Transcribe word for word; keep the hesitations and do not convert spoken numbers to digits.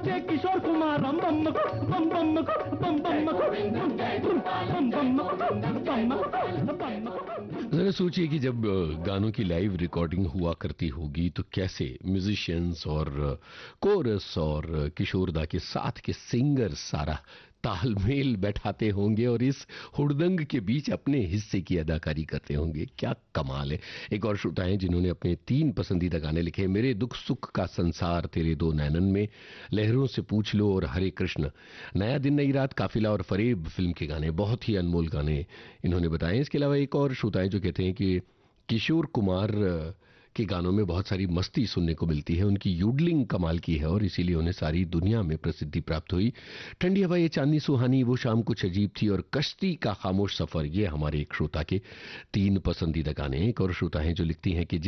बजाते किशोर कुमार बम बम बम बम बम बम बम। जरा सोचिए कि जब गानों की लाइव रिकॉर्डिंग हुआ करती होगी तो कैसे म्यूजिशियंस और कोरस और किशोरदा के साथ के सिंगर सारा तालमेल बैठाते होंगे और इस हुड़दंग के बीच अपने हिस्से की अदाकारी करते होंगे। क्या कमाल है। एक और श्रोता हैं जिन्होंने अपने तीन पसंदीदा गाने लिखे। मेरे दुख सुख का संसार, तेरे दो नैनन में, लहरों से पूछ लो और हरे कृष्ण, नया दिन नई रात, काफिला और फरेब फिल्म के गाने, बहुत ही अनमोल गाने इन्होंने बताए। इसके अलावा एक और श्रोता हैं जो कहते हैं कि किशोर कुमार के गानों में बहुत सारी मस्ती सुनने को मिलती है, उनकी यूडलिंग कमाल की है और इसीलिए उन्हें सारी दुनिया में प्रसिद्धि प्राप्त हुई। ठंडी हवा ये चांदनी सुहानी, वो शाम कुछ अजीब थी और कश्ती का खामोश सफर, ये हमारे एक श्रोता के तीन पसंदीदा गाने हैं। एक और श्रोता हैं जो लिखती हैं कि